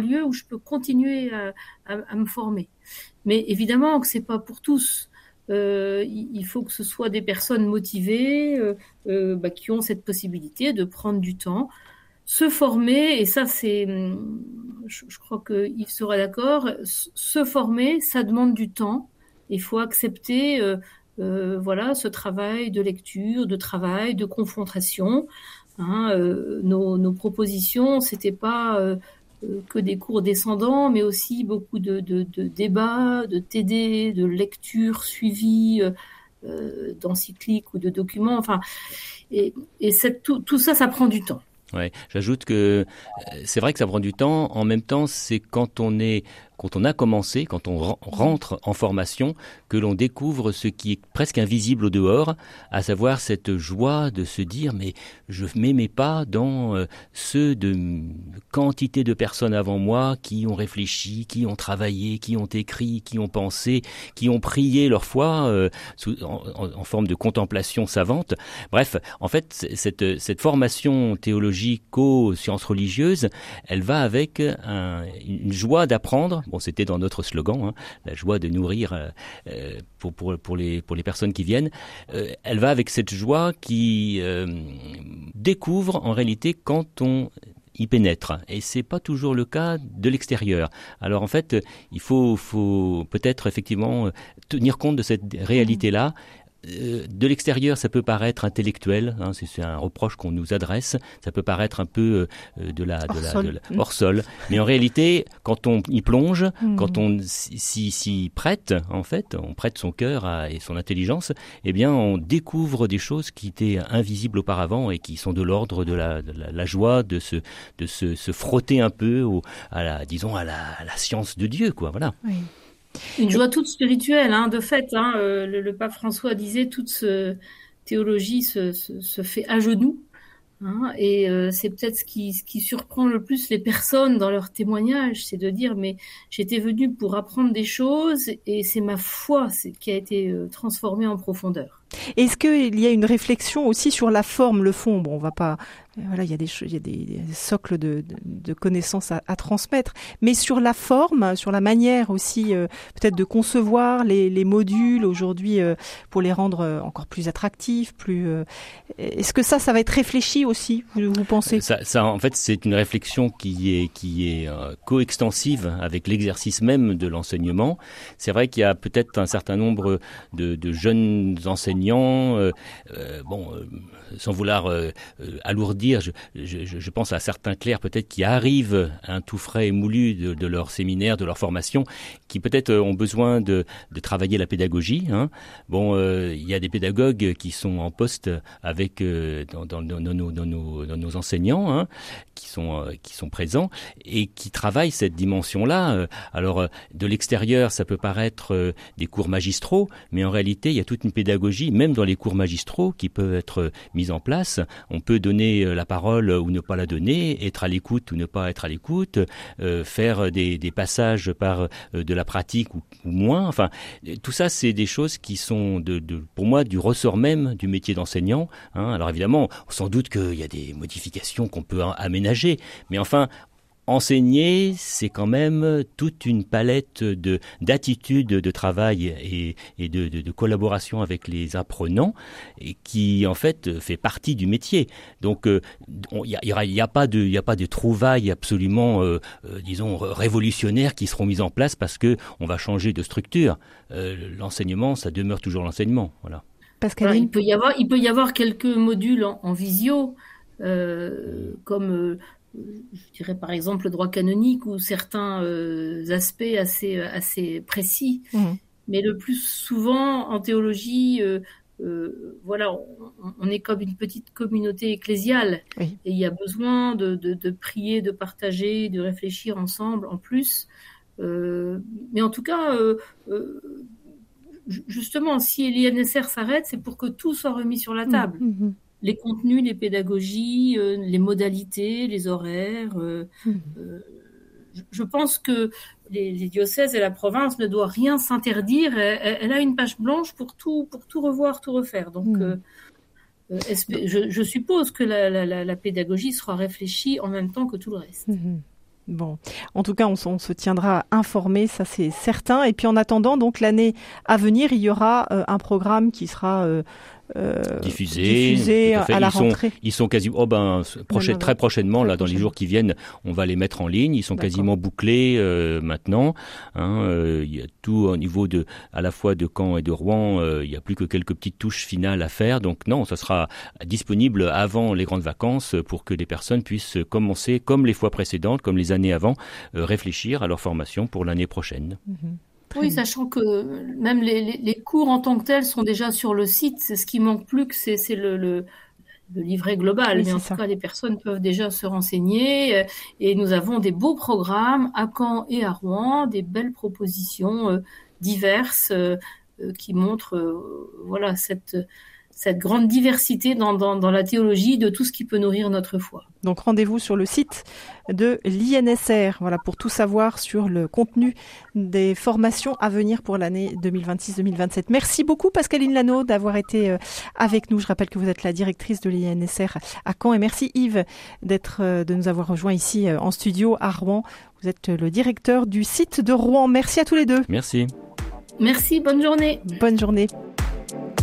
lieu où je peux continuer à me former. Mais évidemment que c'est pas pour tous. Il faut que ce soit des personnes motivées qui ont cette possibilité de prendre du temps, se former, et ça c'est, je crois que Yves sera d'accord, se former, ça demande du temps. Il faut accepter ce travail de lecture, de travail, de confrontation. Nos propositions, c'était pas que des cours descendants, mais aussi beaucoup de débats, de TD, de lectures suivies, d'encycliques ou de documents. Enfin, et tout ça, ça prend du temps. Ouais, j'ajoute que c'est vrai que ça prend du temps. En même temps, c'est quand on a commencé, quand on rentre en formation, que l'on découvre ce qui est presque invisible au dehors, à savoir cette joie de se dire mais je mets mes pas dans ceux de quantité de personnes avant moi qui ont réfléchi, qui ont travaillé, qui ont écrit, qui ont pensé, qui ont prié leur foi en forme de contemplation savante. Bref, en fait, cette formation théologico-sciences religieuses, elle va avec une joie d'apprendre. Bon, c'était dans notre slogan, la joie de nourrir pour les personnes qui viennent. Elle va avec cette joie qui découvre en réalité quand on y pénètre. Et c'est pas toujours le cas de l'extérieur. Alors en fait, il faut peut-être effectivement tenir compte de cette réalité-là. De l'extérieur, ça peut paraître intellectuel, c'est un reproche qu'on nous adresse, ça peut paraître un peu hors sol, mais en réalité, quand on y plonge, quand on s'y prête, en fait, on prête son cœur et son intelligence, eh bien, on découvre des choses qui étaient invisibles auparavant et qui sont de l'ordre de la joie de se frotter un peu à la science de Dieu, quoi, voilà. Oui. Une joie toute spirituelle, de fait. Le pape François disait toute théologie se fait à genoux. Et c'est peut-être ce qui surprend le plus les personnes dans leurs témoignages, c'est de dire mais j'étais venu pour apprendre des choses et c'est ma foi qui a été transformée en profondeur. Est-ce qu'il y a une réflexion aussi sur la forme, le fond? Bon, on va pas, voilà, il y a des socles de connaissances à transmettre, mais sur la forme, sur la manière aussi, peut-être de concevoir les modules aujourd'hui pour les rendre encore plus attractifs, est-ce que ça va être réfléchi aussi, vous pensez? Ça, en fait, c'est une réflexion qui est coextensive avec l'exercice même de l'enseignement. C'est vrai qu'il y a peut-être un certain nombre de jeunes enseignants, sans vouloir alourdir, je pense à certains clercs peut-être qui arrivent un tout frais et moulu de leur séminaire, de leur formation, qui peut-être ont besoin de travailler la pédagogie. Il y a des pédagogues qui sont en poste avec dans nos enseignants, qui sont présents et qui travaillent cette dimension-là. Alors de l'extérieur, ça peut paraître des cours magistraux, mais en réalité, il y a toute une pédagogie, même dans les cours magistraux, qui peut être mise en place. On peut donner la parole ou ne pas la donner, être à l'écoute ou ne pas être à l'écoute, faire des passages par de la pratique ou moins. Enfin, tout ça, c'est des choses qui sont pour moi du ressort même du métier d'enseignant. Alors évidemment, sans doute qu'il y a des modifications qu'on peut aménager, mais enfin, enseigner, c'est quand même toute une palette d'attitudes de travail et de collaboration avec les apprenants et qui en fait fait partie du métier. Donc il y a pas de trouvailles absolument disons révolutionnaires qui seront mises en place parce que on va changer de structure. L'enseignement, ça demeure toujours l'enseignement. Voilà. Il peut y avoir quelques modules en visio comme je dirais par exemple le droit canonique ou certains aspects assez précis. Mais le plus souvent en théologie, on est comme une petite communauté ecclésiale. Oui. Et il y a besoin de prier, de partager, de réfléchir ensemble en plus. Mais en tout cas, justement, si l'INSR s'arrête, c'est pour que tout soit remis sur la table. Les contenus, les pédagogies, les modalités, les horaires. Je pense que les diocèses et la province ne doivent rien s'interdire. Elle a une page blanche pour tout revoir, tout refaire. Donc, je suppose que la pédagogie sera réfléchie en même temps que tout le reste. Bon, en tout cas, on se tiendra informé, ça c'est certain. Et puis en attendant, donc l'année à venir, il y aura un programme qui sera diffusé à la rentrée. Ils sont quasiment très prochainement, là, dans les jours qui viennent, on va les mettre en ligne. Ils sont quasiment bouclés maintenant. Il y a tout au niveau à la fois de Caen et de Rouen. Il n'y a plus que quelques petites touches finales à faire. Donc non, ça sera disponible avant les grandes vacances pour que les personnes puissent commencer, comme les fois précédentes, comme les années avant, réfléchir à leur formation pour l'année prochaine. Oui, sachant que même les cours en tant que tels sont déjà sur le site. C'est ce qui manque plus que c'est le livret global. Oui, mais en tout cas, les personnes peuvent déjà se renseigner. Et nous avons des beaux programmes à Caen et à Rouen, des belles propositions diverses qui montrent cette grande diversité dans la théologie de tout ce qui peut nourrir notre foi. Donc rendez-vous sur le site de l'INSR, pour tout savoir sur le contenu des formations à venir pour l'année 2026-2027. Merci beaucoup Pascaline Lano d'avoir été avec nous. Je rappelle que vous êtes la directrice de l'INSR à Caen, et merci Yves de nous avoir rejoints ici en studio à Rouen. Vous êtes le directeur du site de Rouen. Merci à tous les deux. Merci. Merci, bonne journée. Bonne journée.